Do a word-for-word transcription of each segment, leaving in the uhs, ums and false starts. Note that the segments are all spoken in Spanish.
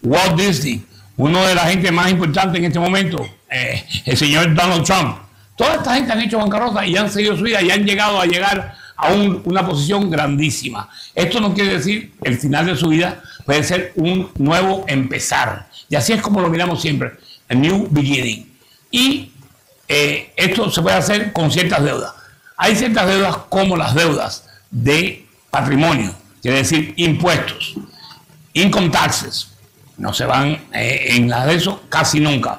Walt Disney, uno de la gente más importante en este momento, eh, el señor Donald Trump. Toda esta gente han hecho bancarrota y han seguido su vida y han llegado a llegar a un, una posición grandísima. Esto no quiere decir el final de su vida, puede ser un nuevo empezar. Y así es como lo miramos siempre, a new beginning. Y eh, esto se puede hacer con ciertas deudas. Hay ciertas deudas como las deudas de patrimonio, quiere decir impuestos, income taxes. No se van eh, en las de eso casi nunca.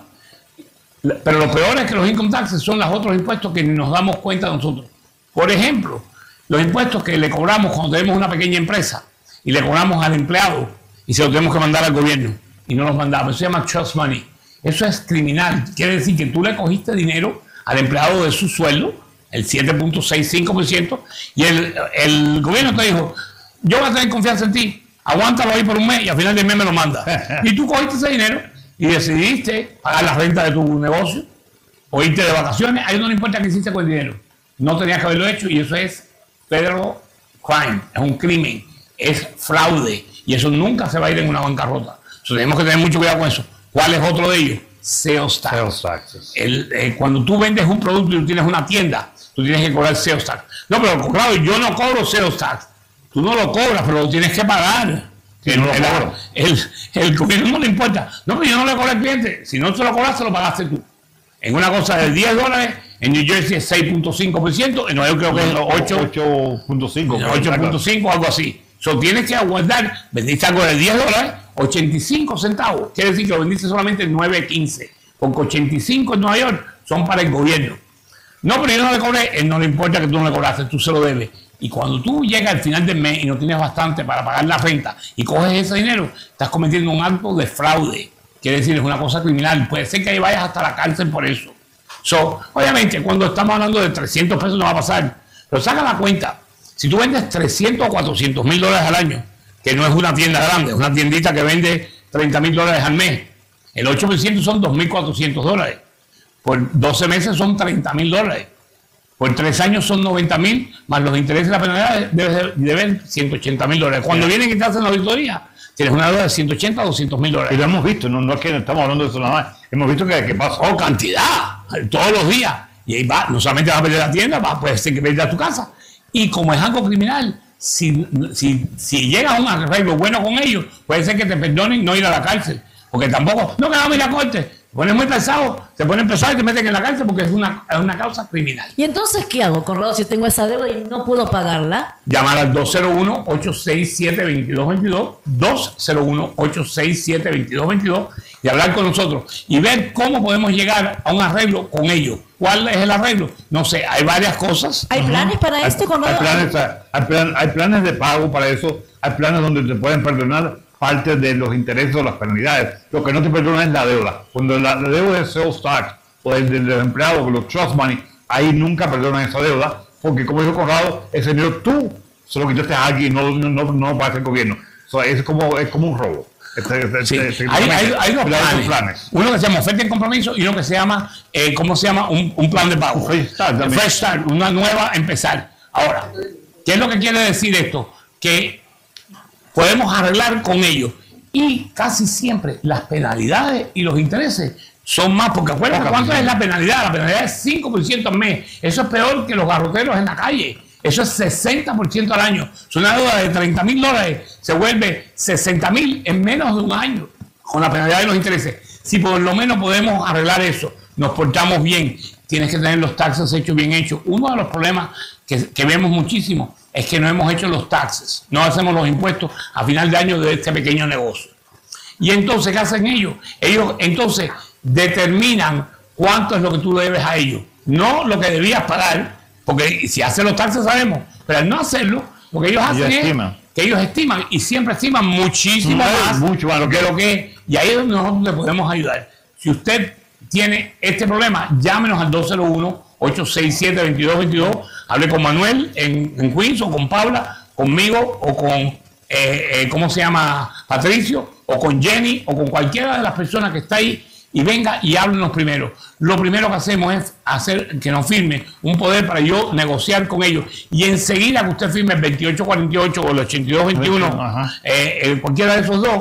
Pero lo peor es que los income taxes son los otros impuestos que nos damos cuenta nosotros. Por ejemplo, los impuestos que le cobramos cuando tenemos una pequeña empresa y le cobramos al empleado y se lo tenemos que mandar al gobierno y no los mandamos. Eso se llama trust money. Eso es criminal. Quiere decir que tú le cogiste dinero al empleado de su sueldo, el siete punto sesenta y cinco por ciento, y el, el gobierno te dijo, yo voy a tener confianza en ti, aguántalo ahí por un mes y al final del mes me lo manda. Y tú cogiste ese dinero y decidiste pagar la renta de tu negocio o irte de vacaciones. A ellos no le importa qué hiciste con el dinero. No tenías que haberlo hecho y eso es federal crime, es un crimen, es fraude y eso nunca se va a ir en una bancarrota. Entonces tenemos que tener mucho cuidado con eso. ¿Cuál es otro de ellos? Sales tax. Sales taxes. El, eh, cuando tú vendes un producto y tú tienes una tienda, tú tienes que cobrar sales tax. No, pero claro, yo no cobro sales tax. Tú no lo cobras, pero lo tienes que pagar. El, no el, el, el gobierno no le importa. No, pero yo no le cobro al cliente. Si no se lo cobraste, lo pagaste tú. En una cosa de diez dólares, en New Jersey es seis punto cinco por ciento, en Nueva York creo que es ocho punto cinco, ocho punto cinco, algo así. So, tienes que aguardar, vendiste algo de diez dólares, ochenta y cinco centavos. Quiere decir que lo vendiste solamente en nueve quince, porque ochenta y cinco en Nueva York son para el gobierno. No, pero yo no le cobré, él no le importa que tú no le cobraste, tú se lo debes. Y cuando tú llegas al final del mes y no tienes bastante para pagar la renta y coges ese dinero, estás cometiendo un acto de fraude. Quiere decir, es una cosa criminal. Puede ser que ahí vayas hasta la cárcel por eso. So, obviamente, cuando estamos hablando de trescientos pesos no va a pasar. Pero saca la cuenta. Si tú vendes trescientos o cuatrocientos mil dólares al año, que no es una tienda grande, es una tiendita que vende treinta mil dólares al mes, el ocho por ciento son dos mil cuatrocientos dólares. Por doce meses son treinta mil dólares. Por tres años son noventa mil, más los intereses y la penalidad deben deben ciento ochenta mil dólares. Cuando vienen y te hacen la auditoría, tienes una deuda de ciento ochenta a doscientos mil dólares. Y lo hemos visto, no, no es que estamos hablando de eso nada más. Hemos visto que, que pasa. Oh, cantidad, todos los días. Y ahí va, no solamente vas a perder la tienda, vas a poder ser que pierdas tu casa. Y como es algo criminal, si, si, si llegas a un arreglo bueno con ellos, puede ser que te perdonen no ir a la cárcel. Porque tampoco, no que vamos a ir a la corte. Te pones muy pesado, te ponen pesado y te meten en la cárcel porque es una, es una causa criminal. ¿Y entonces qué hago, Corrado, si tengo esa deuda y no puedo pagarla? Llamar al dos cero uno, ocho seis siete, dos dos dos dos, dos cero uno, ocho seis siete, dos dos dos dos y hablar con nosotros y ver cómo podemos llegar a un arreglo con ellos. ¿Cuál es el arreglo? No sé, hay varias cosas. ¿Hay planes para esto, Corrado? Hay planes, hay, plan, hay planes de pago para eso, hay planes donde te pueden perdonar parte de los intereses o las penalidades. Lo que no te perdona es la deuda. Cuando la, la deuda es sales tax o el de los empleados o los trust money, ahí nunca perdonan esa deuda, porque como dijo Corrado, ese dinero tú se lo quitaste a alguien, no, no, no, no para el gobierno. So, es, como, es como un robo. Este, este, Sí. este, hay, hay, hay dos planes. planes. Uno que se llama oferta en compromiso y uno que se llama, eh, ¿cómo se llama? Un, un plan de pago. Fresh start, también. Fresh start, una nueva empezar. Ahora, ¿qué es lo que quiere decir esto? Que podemos arreglar con ellos. Y casi siempre las penalidades y los intereses son más, porque acuérdate cuánto es la penalidad. La penalidad es cinco por ciento al mes. Eso es peor que los garroteros en la calle. Eso es sesenta por ciento al año. Es una deuda de treinta mil dólares. Se vuelve sesenta mil en menos de un año con la penalidad y los intereses. Si por lo menos podemos arreglar eso, nos portamos bien, tienes que tener los taxes hechos bien hechos. Uno de los problemas que, que vemos muchísimo es que no hemos hecho los taxes, no hacemos los impuestos a final de año de este pequeño negocio. Y entonces, ¿qué hacen ellos? Ellos entonces determinan cuánto es lo que tú debes a ellos, no lo que debías pagar, porque si hacen los taxes sabemos, pero al no hacerlo, lo que ellos hacen ellos es estiman. que ellos estiman y siempre estiman muchísimo Sí, más mucho más lo que lo que es. Y ahí es donde nosotros le podemos ayudar. Si usted tiene este problema, llámenos al dos cero uno, ocho seis siete, dos dos dos dos. Hable con Manuel en, en Queens o con Paula, conmigo o con, eh, eh, ¿cómo se llama? Patricio, o con Jenny o con cualquiera de las personas que está ahí y venga y háblenos primero. Lo primero que hacemos es hacer que nos firme un poder para yo negociar con ellos y enseguida que usted firme el veintiocho cuarenta y ocho o el ochenta y dos veintiuno, Ajá. eh, eh, cualquiera de esos dos,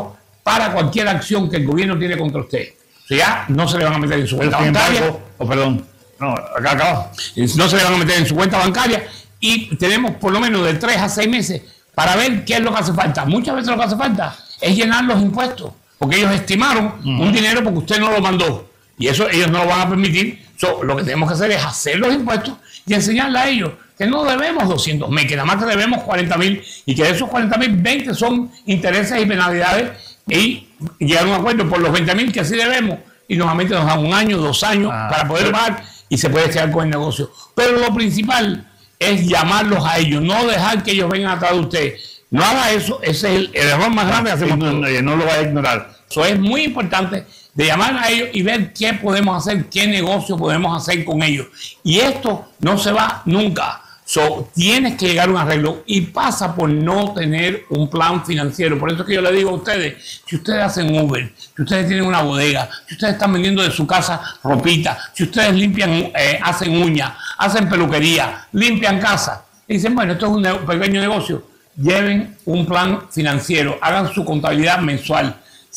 para cualquier acción que el gobierno tiene contra usted. O sea, ya no se le van a meter en su cuenta bancaria. Oh, perdón, no, acá, acá. No se le van a meter en su cuenta bancaria y tenemos por lo menos de tres a seis meses para ver qué es lo que hace falta. Muchas veces lo que hace falta es llenar los impuestos, porque ellos estimaron uh-huh. un dinero porque usted no lo mandó y eso ellos no lo van a permitir. So, lo que tenemos que hacer es hacer los impuestos y enseñarle a ellos que no debemos doscientos mil, que nada más que debemos cuarenta mil y que de esos cuarenta mil, veinte son intereses y penalidades y llegar a un acuerdo por los veinte mil que sí debemos y normalmente nos dan un año, dos años ah, para poder pagar y se puede quedar con el negocio. Pero lo principal es llamarlos a ellos, no dejar que ellos vengan atrás de usted. No haga eso, ese es el, el error más grande que hacemos. No, no, no lo vaya a ignorar. Eso es muy importante, de llamar a ellos y ver qué podemos hacer, qué negocio podemos hacer con ellos. Y esto no se va nunca. So, tienes que llegar a un arreglo y pasa por no tener un plan financiero. Por eso es que yo le digo a ustedes, si ustedes hacen Uber, si ustedes tienen una bodega, si ustedes están vendiendo de su casa ropita, si ustedes limpian, eh, hacen uñas, hacen peluquería, limpian casa, y dicen, bueno, esto es un ne- pequeño negocio, lleven un plan financiero, hagan su contabilidad mensual.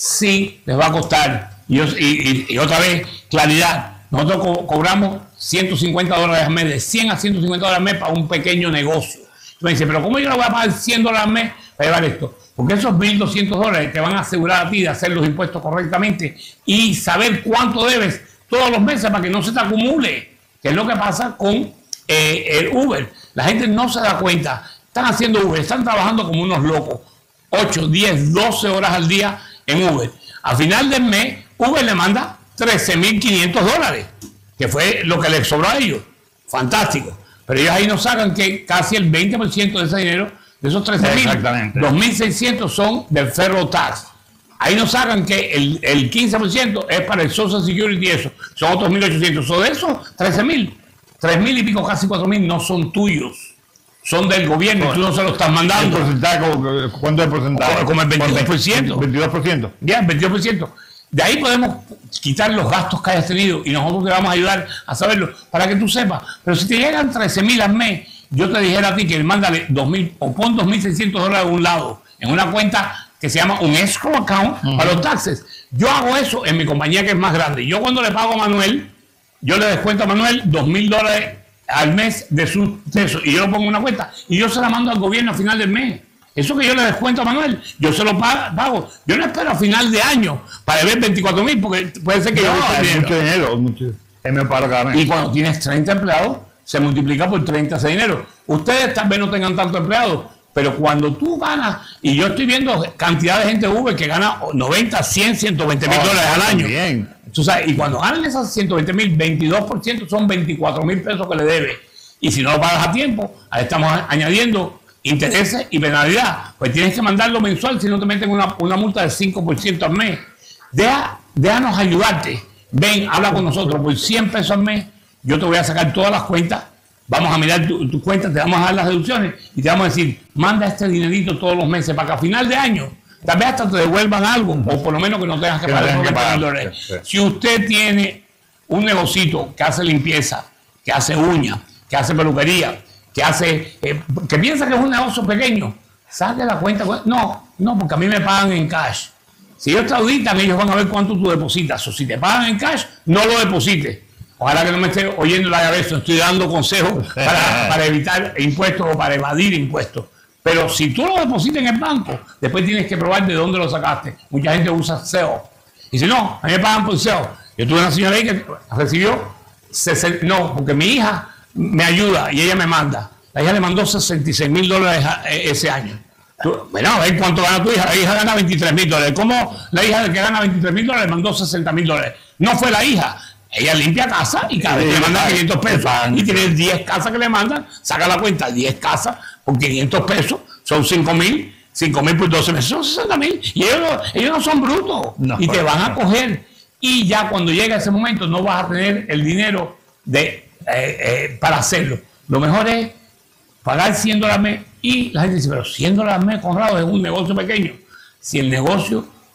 Sí, les va a costar. Y, y, y otra vez, claridad. Nosotros co- cobramos ciento cincuenta dólares al mes, de cien a ciento cincuenta dólares al mes para un pequeño negocio. Tú me dices, pero ¿cómo yo le voy a pagar cien dólares al mes para llevar esto? Porque esos mil doscientos dólares te van a asegurar a ti de hacer los impuestos correctamente y saber cuánto debes todos los meses para que no se te acumule, que es lo que pasa con eh, el Uber. La gente no se da cuenta. Están haciendo Uber, están trabajando como unos locos, ocho, diez, doce horas al día en Uber. Al final del mes, Uber le manda trece mil quinientos dólares, que fue lo que les sobró a ellos. Fantástico. Pero ellos ahí nos sacan que casi el veinte por ciento de ese dinero, de esos trece mil, dos mil seiscientos son del federal tax. Ahí nos sacan que el, el quince por ciento es para el Social Security y eso, son otros mil ochocientos. So, de esos trece mil, tres mil y pico, casi cuatro mil no son tuyos. Son del gobierno y tú no se lo estás mandando. ¿El porcentaje, ¿cuánto es el porcentaje? Como el veintidós por ciento. veintidós por ciento. Ya, veintidós por ciento. De ahí podemos quitar los gastos que hayas tenido y nosotros te vamos a ayudar a saberlo para que tú sepas. Pero si te llegan trece mil al mes, yo te dijera a ti que mándale dos mil o pon dos mil seiscientos dólares a un lado en una cuenta que se llama un escrow account uh-huh. para los taxes. Yo hago eso en mi compañía que es más grande. Yo cuando le pago a Manuel, yo le descuento a Manuel dos mil dólares al mes de su peso y yo lo pongo en una cuenta y yo se la mando al gobierno a final del mes. Eso que yo le descuento a Manuel, yo se lo pago. Yo no espero a final de año para ver veinticuatro mil, porque puede ser que no, yo es mucho dinero, mucho, es me pago cada mes. Y cuando tienes treinta empleados, se multiplica por treinta ese dinero. Ustedes tal vez no tengan tantos empleados, pero cuando tú ganas, y yo estoy viendo cantidad de gente de Uber que gana noventa, cien, ciento veinte mil oh, dólares al año. Bien. Tú sabes, y cuando ganan esas ciento veinte mil, veintidós por ciento son veinticuatro mil pesos que le debe. Y si no lo pagas a tiempo, ahí estamos añadiendo intereses y penalidad. Pues tienes que mandarlo mensual, si no te meten una, una multa del cinco por ciento al mes. Deja, déjanos ayudarte. Ven, habla con nosotros. Por cien pesos al mes, yo te voy a sacar todas las cuentas. Vamos a mirar tus tu cuentas, te vamos a dar las deducciones y te vamos a decir, manda este dinerito todos los meses para que a final de año tal vez hasta te devuelvan algo, o por lo menos que no tengas que que pagar. No que pagar. Dólares. Sí, sí. Si usted tiene un negocito que hace limpieza, que hace uñas, que hace peluquería, que hace, eh, que piensa que es un negocio pequeño, saque la cuenta. No, no, porque a mí me pagan en cash. Si ellos te auditan, ellos van a ver cuánto tú depositas. O si te pagan en cash, no lo deposites. Ojalá que no me esté oyendo la cabeza, estoy dando consejos para, para evitar impuestos o para evadir impuestos. Pero si tú lo depositas en el banco, después tienes que probar de dónde lo sacaste. Mucha gente usa S E O. Y dice, no, a mí me pagan por S E O. Yo tuve una señora ahí que recibió, sesenta, no, porque mi hija me ayuda y ella me manda. La hija le mandó sesenta y seis mil dólares ese año. Tú, bueno, a ver cuánto gana tu hija. La hija gana veintitrés mil dólares. ¿Cómo la hija del que gana veintitrés mil dólares mandó sesenta mil dólares? No fue la hija. Ella limpia casa y cada vez le mandan quinientos pesos. Y tiene diez casas que le mandan, saca la cuenta, diez casas por quinientos pesos, son cinco mil, cinco mil por doce meses, son sesenta mil. Y ellos no, ellos no son brutos. No, y te van a coger. Y ya cuando llega ese momento no vas a tener el dinero de, eh, eh, para hacerlo. Lo mejor es pagar cien dólares al mes. Y la gente dice, pero cien dólares al mes, Conrado, es un negocio pequeño. Si el negocio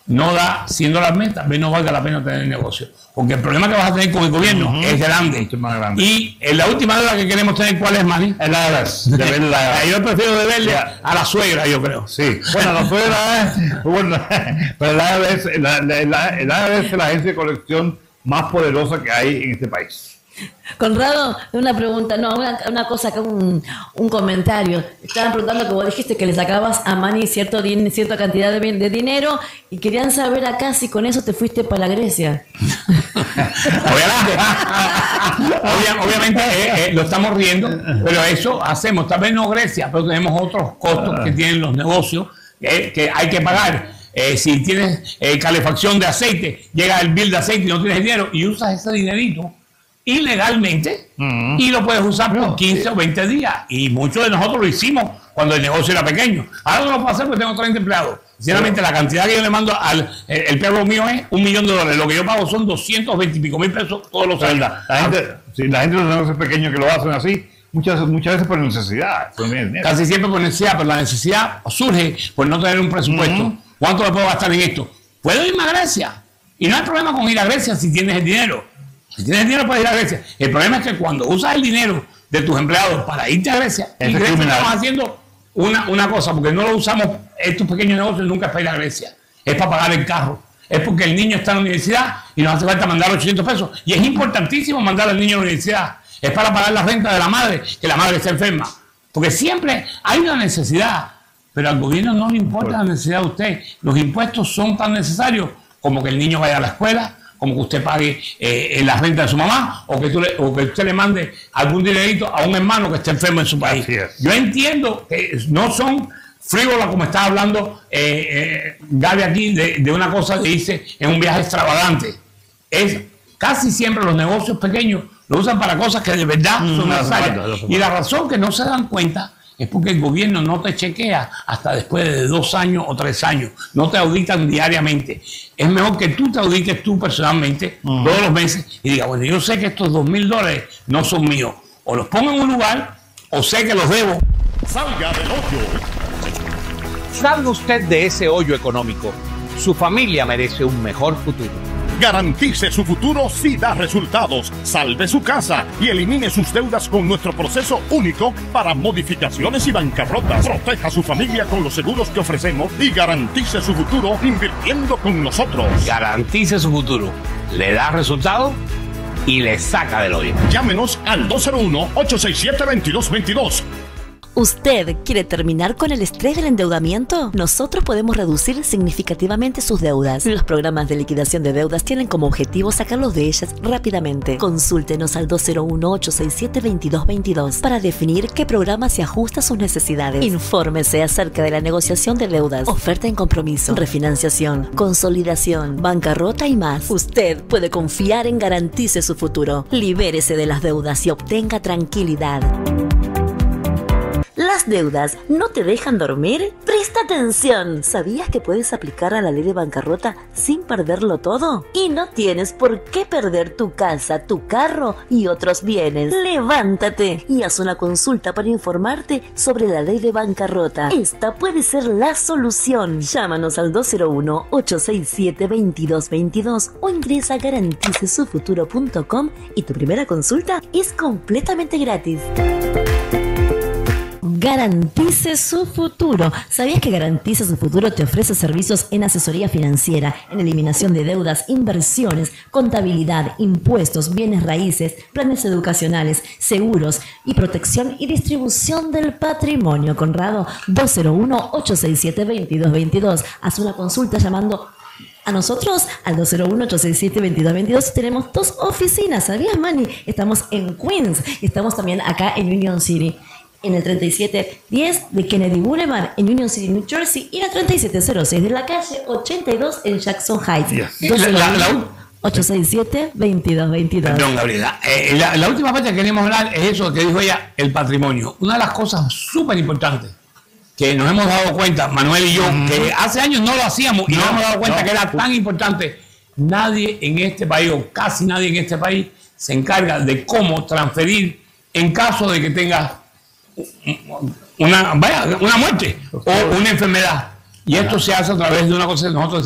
no da siendo las metas, menos valga la pena tener el negocio. Porque el problema que vas a tener con el gobierno uh-huh. es grande. Más grande. Y en la última deuda que queremos tener, ¿cuál es, Manny? El I R S. De la... Yo prefiero deberle yeah. a la suegra, yo creo. Sí. Bueno, la suegra es... Bueno, pero el I R S, la, la, la, el I R S es la agencia de colección más poderosa que hay en este país. Conrado, una pregunta, no, una, una cosa acá, un, un comentario. Estaban preguntando que vos dijiste que le sacabas a Manny cierto din, cierta cantidad de, de dinero y querían saber acá si con eso te fuiste para la Grecia. Obviamente, Obvia, obviamente eh, eh, lo estamos riendo, pero eso hacemos, tal vez no Grecia, pero tenemos otros costos que tienen los negocios eh, que hay que pagar. Eh, si tienes eh, calefacción de aceite, llega el bill de aceite y no tienes dinero y usas ese dinerito ilegalmente uh-huh. y lo puedes usar por no, quince sí. o veinte días. Y muchos de nosotros lo hicimos cuando el negocio era pequeño. Ahora no lo puedo hacer porque tengo treinta empleados. Sinceramente, sí. la cantidad que yo le mando al el, el perro mío es un millón de dólares. Lo que yo pago son doscientos veinte y pico mil pesos todos los años. La, la gente, sí, la gente de los negocios pequeños que lo hacen así, muchas, muchas veces por necesidad. Por Casi siempre por necesidad, pero la necesidad surge por no tener un presupuesto. Uh-huh. ¿Cuánto le puedo gastar en esto? Puedo irme a Grecia. Y no hay problema con ir a Grecia si tienes el dinero. Si tienes dinero puedes ir a Grecia. El problema es que cuando usas el dinero de tus empleados para irte a Grecia, en Grecia estamos haciendo una, una cosa, porque no lo usamos, estos pequeños negocios nunca es para ir a Grecia, es para pagar el carro. Es porque el niño está en la universidad y nos hace falta mandar ochocientos pesos. Y es importantísimo mandar al niño a la universidad. Es para pagar la renta de la madre, que la madre está enferma. Porque siempre hay una necesidad, pero al gobierno no le importa la necesidad de usted. Los impuestos son tan necesarios como que el niño vaya a la escuela, como que usted pague eh, la renta de su mamá, o que, tú le, o que usted le mande algún dinerito a un hermano que esté enfermo en su país. Yo entiendo que no son frívolas como está hablando eh, eh, Gaby aquí de, de una cosa que dice en un viaje extravagante. Es casi siempre los negocios pequeños lo usan para cosas que de verdad son necesarias. Y la razón que no se dan cuenta es porque el gobierno no te chequea hasta después de dos años o tres años. No te auditan diariamente. Es mejor que tú te audites tú personalmente uh-huh. todos los meses y digas, bueno, yo sé que estos dos mil dólares no son míos. O los pongo en un lugar o sé que los debo. Salga del hoyo. Salga usted de ese hoyo económico. Su familia merece un mejor futuro. Garantice su futuro si da resultados. Salve su casa y elimine sus deudas con nuestro proceso único para modificaciones y bancarrotas. Proteja a su familia con los seguros que ofrecemos y garantice su futuro invirtiendo con nosotros. Garantice su futuro. Le da resultado y le saca del hoyo. Llámenos al dos cero uno, ocho seis siete, veintidós veintidós. ¿Usted quiere terminar con el estrés del endeudamiento? Nosotros podemos reducir significativamente sus deudas. Los programas de liquidación de deudas tienen como objetivo sacarlos de ellas rápidamente. Consúltenos al dos cero uno, ocho seis siete, veintidós veintidós para definir qué programa se ajusta a sus necesidades. Infórmese acerca de la negociación de deudas, oferta en compromiso, refinanciación, consolidación, bancarrota y más. Usted puede confiar en Garantice su futuro. Libérese de las deudas y obtenga tranquilidad. ¿Las deudas no te dejan dormir? ¡Presta atención! ¿Sabías que puedes aplicar a la ley de bancarrota sin perderlo todo? Y no tienes por qué perder tu casa, tu carro y otros bienes. ¡Levántate! Y haz una consulta para informarte sobre la ley de bancarrota. Esta puede ser la solución. Llámanos al dos cero uno, ocho seis siete, veintidós veintidós o ingresa a garantice su futuro punto com y tu primera consulta es completamente gratis. Garantice su futuro. ¿Sabías que Garantice su futuro te ofrece servicios en asesoría financiera, en eliminación de deudas, inversiones, contabilidad, impuestos, bienes raíces, planes educacionales, seguros y protección y distribución del patrimonio? Conrado, dos cero uno, ocho seis siete, veintidós veintidós. Haz una consulta llamando a nosotros al dos cero uno, ocho seis siete, veintidós veintidós. Tenemos dos oficinas, ¿sabías, Manny? Estamos en Queens y estamos también acá en Union City, en el treinta y siete diez de Kennedy Boulevard en Union City, New Jersey, y en el treinta y siete cero seis de la calle ochenta y dos en Jackson Heights. Yes. La, la, la, ocho seis siete, veintidós veintidós. Perdón, Gabriela. Eh, la, la última parte que queremos hablar es eso que dijo ella, el patrimonio. Una de las cosas súper importantes que nos hemos dado cuenta, Manuel y yo, mm. que hace años no lo hacíamos y no, nos hemos dado cuenta no. que era tan importante. Nadie en este país, o casi nadie en este país, se encarga de cómo transferir en caso de que tengas una, vaya, una muerte o una enfermedad. Y esto se hace a través de una cosa que nosotros decimos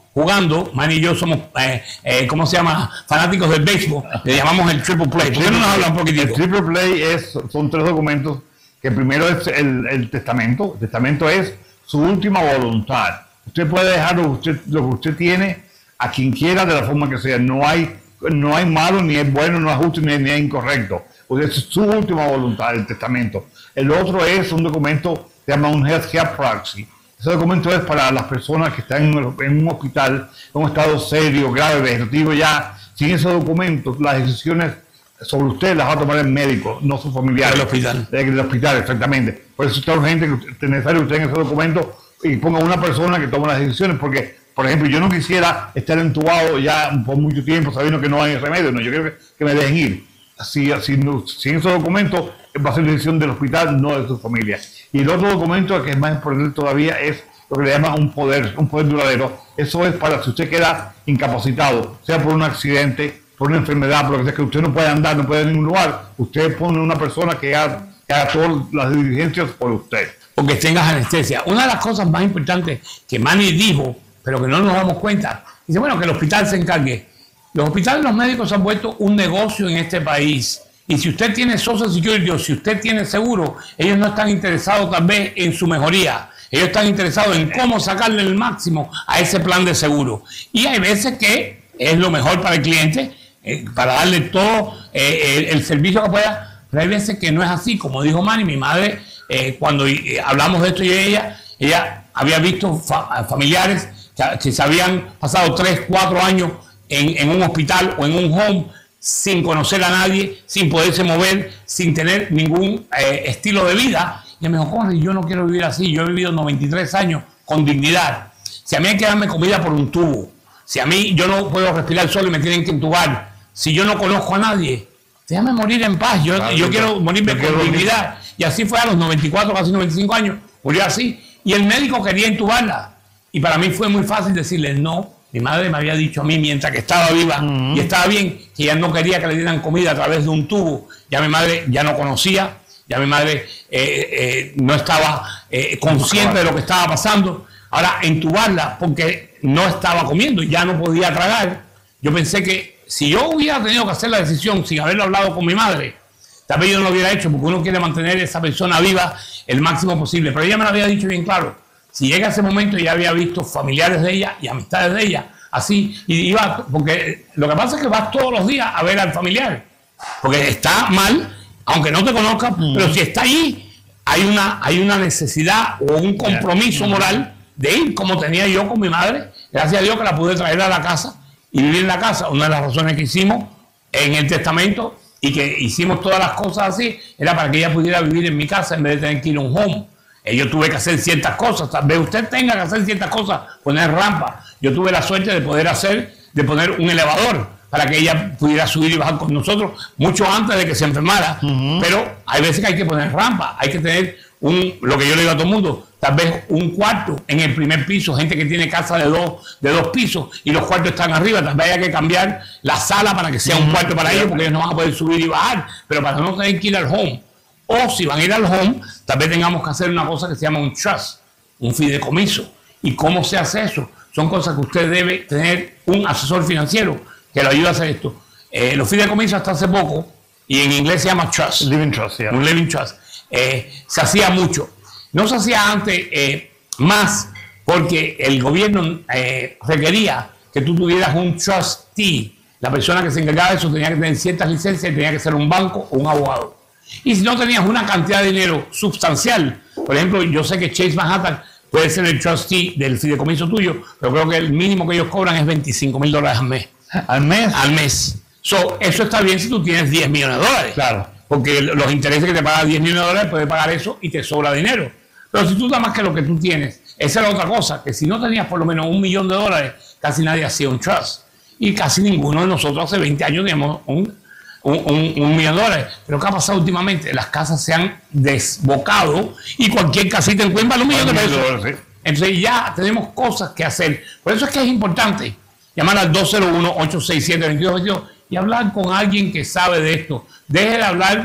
jugando, Manny y yo somos, eh, eh, ¿cómo se llama? Fanáticos del béisbol, le llamamos el triple play. ¿Por qué no nos habla un poquitito? El triple play es, son tres documentos, que primero es el, el testamento. El testamento es su última voluntad. Usted puede dejar lo que usted, lo que usted tiene a quien quiera de la forma que sea. No hay, no hay malo, ni es bueno, no es justo, ni, ni es incorrecto. Es su última voluntad, el testamento. El otro es un documento que se llama un healthcare proxy. Ese documento es para las personas que están en, en un hospital, en un estado serio, grave, vegetativo ya. Sin ese documento, las decisiones sobre usted las va a tomar el médico, no su familiar. Del hospital. Del hospital, exactamente. Por eso está urgente que es necesario que usted en ese documento y ponga una persona que tome las decisiones, porque, por ejemplo, yo no quisiera estar entubado ya por mucho tiempo sabiendo que no hay remedio, no, yo quiero que, que me dejen ir. Si, si, no, sin esos documentos va a ser decisión del hospital, no de su familia. Y el otro documento que es más importante todavía es lo que le llaman un poder, un poder duradero. Eso es para si usted queda incapacitado, sea por un accidente, por una enfermedad, por lo que sea, que usted no puede andar, no puede ir a ningún lugar, usted pone una persona que haga, que haga todas las diligencias por usted. Porque tengas anestesia. Una de las cosas más importantes que Manny dijo, pero que no nos damos cuenta, dice, bueno, que el hospital se encargue. Los hospitales, los médicos se han vuelto un negocio en este país. Y si usted tiene Social Security o si usted tiene seguro, ellos no están interesados tal vez en su mejoría. Ellos están interesados en cómo sacarle el máximo a ese plan de seguro. Y hay veces que es lo mejor para el cliente, eh, para darle todo eh, el, el servicio que pueda. Pero hay veces que no es así. Como dijo Manny, mi madre, eh, cuando eh, hablamos de esto y ella, ella había visto fa familiares que, que se habían pasado tres, cuatro años En, en un hospital o en un home sin conocer a nadie, sin poderse mover, sin tener ningún eh, estilo de vida. Y me dijo, Conry, yo no quiero vivir así. Yo he vivido noventa y tres años con dignidad. Si a mí hay que darme comida por un tubo, si a mí yo no puedo respirar solo y me tienen que entubar, si yo no conozco a nadie, déjame morir en paz. Yo, claro, yo quiero claro. morirme yo con dignidad. Y así fue a los noventa y cuatro, casi noventa y cinco años. Murió así. Y el médico quería entubarla. Y para mí fue muy fácil decirle no. Mi madre me había dicho a mí, mientras que estaba viva uh-huh. y estaba bien, que ella no quería que le dieran comida a través de un tubo. Ya mi madre ya no conocía, ya mi madre eh, eh, no estaba eh, consciente de lo que estaba pasando. Ahora, entubarla porque no estaba comiendo, ya no podía tragar. Yo pensé que si yo hubiera tenido que hacer la decisión sin haberlo hablado con mi madre, tal vez yo no lo hubiera hecho, porque uno quiere mantener a esa persona viva el máximo posible. Pero ella me lo había dicho bien claro. Si llega ese momento, ya había visto familiares de ella y amistades de ella, así, y iba, porque lo que pasa es que vas todos los días a ver al familiar, porque está mal, aunque no te conozca, mm. pero si está ahí, hay una, hay una necesidad o un compromiso moral de ir, como tenía yo con mi madre. Gracias a Dios que la pude traer a la casa y vivir en la casa. Una de las razones que hicimos en el testamento y que hicimos todas las cosas así, era para que ella pudiera vivir en mi casa en vez de tener que ir a un home. Yo tuve que hacer ciertas cosas, tal vez usted tenga que hacer ciertas cosas, poner rampa. Yo tuve la suerte de poder hacer, de poner un elevador para que ella pudiera subir y bajar con nosotros mucho antes de que se enfermara. Uh-huh. Pero hay veces que hay que poner rampa, hay que tener un, lo que yo le digo a todo el mundo, tal vez un cuarto en el primer piso, gente que tiene casa de dos, de dos pisos y los cuartos están arriba, tal vez haya que cambiar la sala para que sea un cuarto para ellos, porque ellos no van a poder subir y bajar, pero para no tener que ir al home. O si van a ir al home, tal vez tengamos que hacer una cosa que se llama un trust, un fideicomiso. ¿Y cómo se hace eso? Son cosas que usted debe tener un asesor financiero que lo ayude a hacer esto. Eh, los fideicomisos hasta hace poco, y en inglés se llama trust. Living trust, yeah. Un living trust. Eh, se hacía mucho. No se hacía antes eh, más porque el gobierno eh, requería que tú tuvieras un trustee. La persona que se encargaba de eso tenía que tener ciertas licencias y tenía que ser un banco o un abogado. Y si no tenías una cantidad de dinero sustancial, por ejemplo, yo sé que Chase Manhattan puede ser el trustee del fideicomiso tuyo, pero creo que el mínimo que ellos cobran es veinticinco mil dólares al mes. ¿Al mes? Al mes. So, eso está bien si tú tienes diez millones de dólares. Claro. Porque los intereses que te pagan diez millones de dólares, puedes pagar eso y te sobra dinero. Pero si tú das más que lo que tú tienes, esa es la otra cosa, que si no tenías por lo menos un millón de dólares, casi nadie hacía un trust. Y casi ninguno de nosotros hace veinte años teníamos un Un, un, un millón de dólares. Pero ¿qué ha pasado últimamente? Las casas se han desbocado y cualquier casita encuentra un millón de pesos. Sí. Entonces ya tenemos cosas que hacer. Por eso es que es importante llamar al dos cero uno, ocho seis siete, dos dos dos dos y hablar con alguien que sabe de esto. Deje de hablar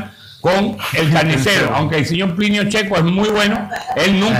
con el carnicero. Aunque el señor Plinio Checo es muy bueno, él nunca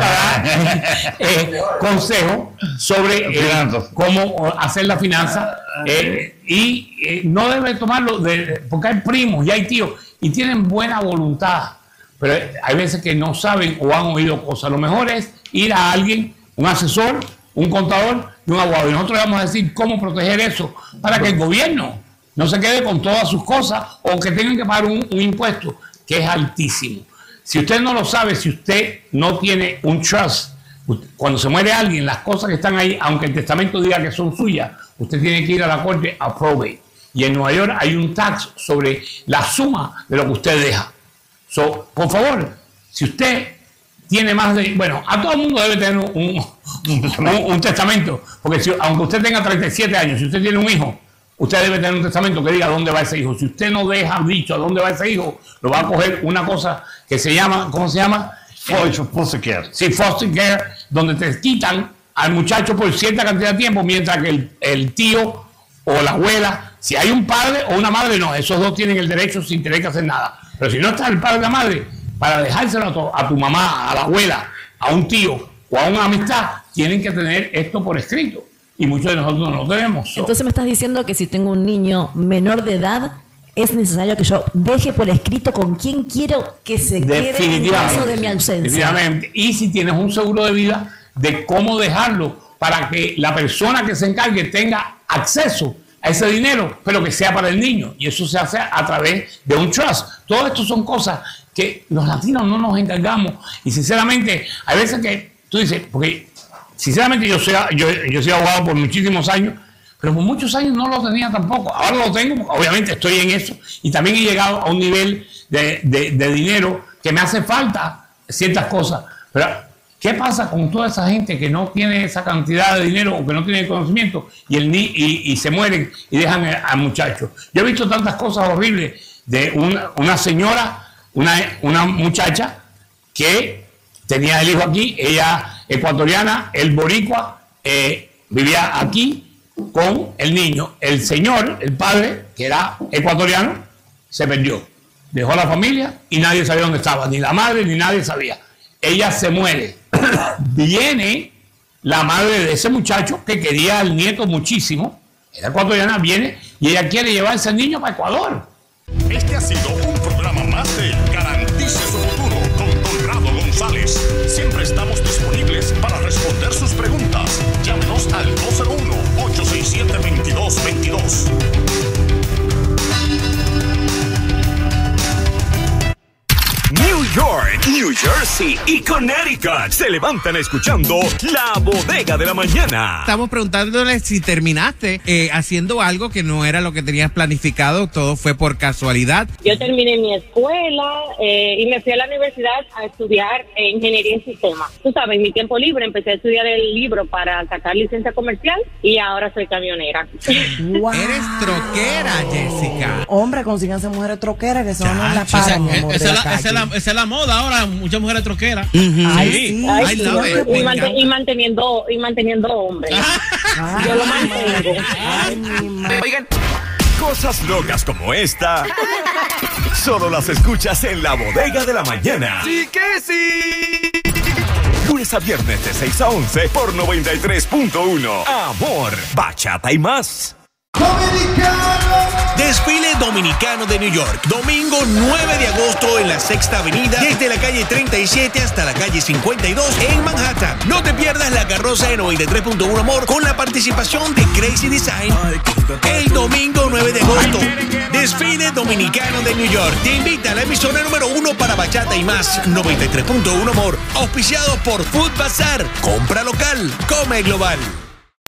da eh, consejo sobre eh, cómo hacer la finanza eh, y eh, no debe tomarlo de, porque hay primos y hay tíos y tienen buena voluntad, pero hay veces que no saben o han oído cosas. Lo mejor es ir a alguien, un asesor, un contador y un abogado, y nosotros vamos a decir cómo proteger eso para que el gobierno no se quede con todas sus cosas o que tengan que pagar un, un impuesto que es altísimo. Si usted no lo sabe, si usted no tiene un trust, cuando se muere alguien, las cosas que están ahí, aunque el testamento diga que son suyas, usted tiene que ir a la corte a probate. Y en Nueva York hay un tax sobre la suma de lo que usted deja. So, por favor, si usted tiene más de... Bueno, a todo el mundo debe tener un, un, un, un testamento, porque si, aunque usted tenga treinta y siete años, si usted tiene un hijo, usted debe tener un testamento que diga dónde va ese hijo. Si usted no deja dicho a dónde va ese hijo, lo va a coger una cosa que se llama, ¿cómo se llama? Foster care. Sí, foster care, donde te quitan al muchacho por cierta cantidad de tiempo, mientras que el, el tío o la abuela, si hay un padre o una madre, no, esos dos tienen el derecho sin tener que hacer nada. Pero si no está el padre o la madre, para dejárselo a tu, a tu mamá, a la abuela, a un tío o a una amistad, tienen que tener esto por escrito. Y muchos de nosotros no lo tenemos. So. Entonces me estás diciendo que si tengo un niño menor de edad, es necesario que yo deje por escrito con quién quiero que se quede en caso de mi ausencia. Definitivamente. Y si tienes un seguro de vida, de cómo dejarlo para que la persona que se encargue tenga acceso a ese dinero, pero que sea para el niño. Y eso se hace a través de un trust. Todo esto son cosas que los latinos no nos encargamos. Y sinceramente, hay veces que tú dices, porque sinceramente yo soy, yo, yo soy abogado por muchísimos años, pero por muchos años no lo tenía tampoco. Ahora lo tengo, obviamente estoy en eso. Y también he llegado a un nivel de, de, de dinero que me hace falta ciertas cosas. Pero, ¿qué pasa con toda esa gente que no tiene esa cantidad de dinero o que no tiene conocimiento y, el, y, y se mueren y dejan al muchacho? Yo he visto tantas cosas horribles de una, una señora, una, una muchacha que tenía el hijo aquí, ella ecuatoriana, el boricua, eh, vivía aquí con el niño. El señor, el padre, que era ecuatoriano, se perdió. Dejó a la familia y nadie sabía dónde estaba, ni la madre ni nadie sabía. Ella se muere. Viene la madre de ese muchacho que quería al nieto muchísimo, era ecuatoriana, viene y ella quiere llevarse al niño para Ecuador. Este ha sido un programa más de Garantice su futuro con Conrado González. Siempre estamos disponibles para responder sus preguntas. Llámenos al dos cero uno, ocho seis siete, dos dos dos dos. New York, New Jersey y Connecticut se levantan escuchando La Bodega de la Mañana. Estamos preguntándole si terminaste eh, haciendo algo que no era lo que tenías planificado, todo fue por casualidad. Yo terminé mi escuela eh, y me fui a la universidad a estudiar eh, ingeniería en sistemas. Tú sabes, en mi tiempo libre empecé a estudiar el libro para sacar licencia comercial y ahora soy camionera. Wow. Eres troquera, Jessica. Hombre, consíganse mujeres troqueras que son Ya, la para, mi amor, esa, de la esa, calle. esa, es la, esa es la moda ahora, muchas mujeres troqueras. Uh-huh. Ay, Sí. sí. Ay, I sí, love it. y, Me mante- encanta. y manteniendo y manteniendo hombres. Ay, Yo lo mantengo. Ay, mi madre. Oigan, cosas locas como esta solo las escuchas en La Bodega de la Mañana. ¡Sí que sí! Lunes a viernes de seis a once por noventa y tres punto uno. Amor, bachata y más. Desfile Dominicano de New York, domingo nueve de agosto en la Sexta Avenida, desde la calle treinta y siete hasta la calle cincuenta y dos en Manhattan. No te pierdas la carroza de noventa y tres punto uno Amor con la participación de Crazy Design el domingo nueve de agosto. Desfile Dominicano de New York te invita a la emisora número uno para bachata y más, noventa y tres punto uno Amor, auspiciado por Food Bazar. Compra local, come global.